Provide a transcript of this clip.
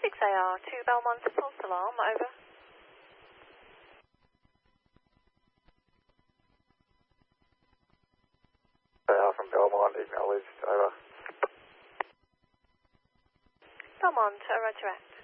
6AR to Belmont false alarm, over. From Belmont, acknowledged, over. Belmont, roger.